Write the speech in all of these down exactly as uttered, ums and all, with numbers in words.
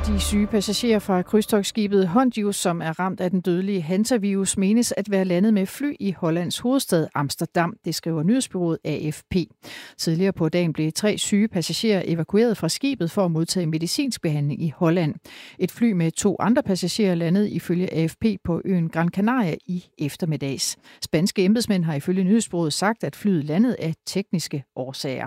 de syge passagerer fra krydstogtskibet Hondius, som er ramt af den dødelige hantavirus, menes at være landet med fly i Hollands hovedstad Amsterdam, det skriver nyhedsbureauet A F P. Tidligere på dagen blev tre syge passagerer evakueret fra skibet for at modtage medicinsk behandling i Holland. Et fly med to andre passagerer landede ifølge A F P på øen Gran Canaria i eftermiddags. Spanske embedsmænd har ifølge nyhedsbureauet sagt, at flyet landede af tekniske årsager.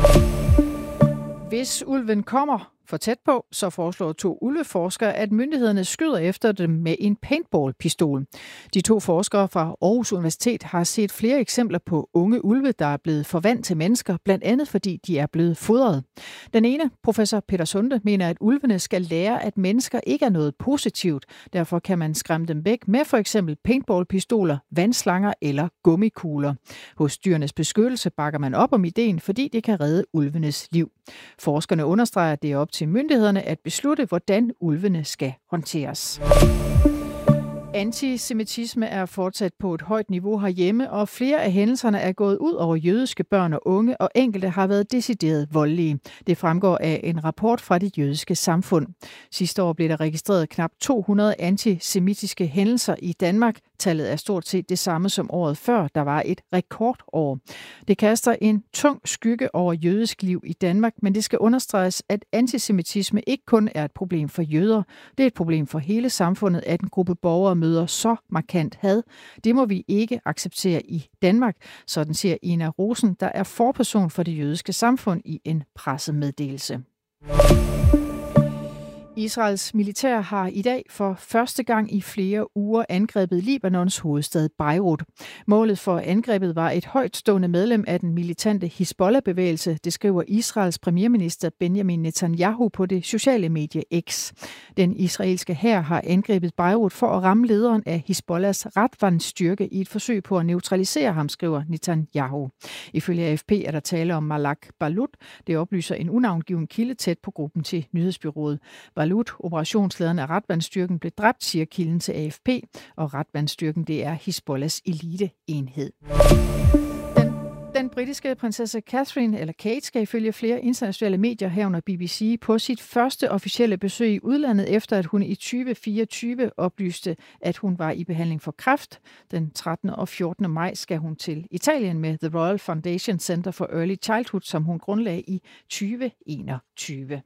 Hvis ulven kommer for tæt på, så foreslår to ulveforskere, at myndighederne skyder efter dem med en paintballpistol. De to forskere fra Aarhus Universitet har set flere eksempler på unge ulve, der er blevet forvandlet til mennesker, blandt andet fordi de er blevet fodret. Den ene, professor Peter Sunde, mener, at ulvene skal lære, at mennesker ikke er noget positivt. Derfor kan man skræmme dem væk med for eksempel paintballpistoler, vandslanger eller gummikugler. Hos Dyrenes Beskyttelse bakker man op om ideen, fordi det kan redde ulvenes liv. Forskerne understreger, at det er op til myndighederne at beslutte, hvordan ulvene skal håndteres. Antisemitisme er fortsat på et højt niveau herhjemme, og flere af hændelserne er gået ud over jødiske børn og unge, og enkelte har været decideret voldelige. Det fremgår af en rapport fra det jødiske samfund. Sidste år blev der registreret knap to hundrede antisemitiske hændelser i Danmark. Tallet er stort set det samme som året før, der var et rekordår. Det kaster en tung skygge over jødisk liv i Danmark, men det skal understreges, at antisemitisme ikke kun er et problem for jøder. Det er et problem for hele samfundet, at en gruppe borgere møder så markant had. Det må vi ikke acceptere i Danmark, sådan siger Ina Rosen, der er forperson for det jødiske samfund i en pressemeddelelse. Israels militær har i dag for første gang i flere uger angrebet Libanons hovedstad Beirut. Målet for angrebet var et højtstående medlem af den militante Hizbollah-bevægelse, det skriver Israels premierminister Benjamin Netanyahu på det sociale medie X. Den israelske hær har angrebet Beirut for at ramme lederen af Hizbollahs Radwan-styrke i et forsøg på at neutralisere ham, skriver Netanyahu. Ifølge A F P er der tale om Malak Balut. Det oplyser en unavngiven kilde tæt på gruppen til nyhedsbureauet. Balut, operationslederen af Radwan-styrken, blev dræbt, siger kilden til A F P, og Radwan-styrken, det er Hizbollahs eliteenhed. Den, den britiske prinsesse Catherine, eller Kate, skal ifølge flere internationale medier herunder B B C på sit første officielle besøg i udlandet, efter at hun i tyve fireogtyve oplyste, at hun var i behandling for kræft. Den trettende og fjortende maj skal hun til Italien med The Royal Foundation Center for Early Childhood, som hun grundlagde i tyve enogtyve.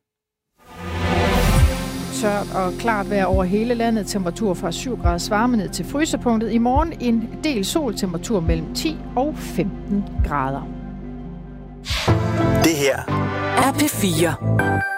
Tørt og klart vejr over hele landet. Temperatur fra syv grader varme ned til frysepunktet. I morgen en del sol, temperatur mellem ti og femten grader. Det her er P fire.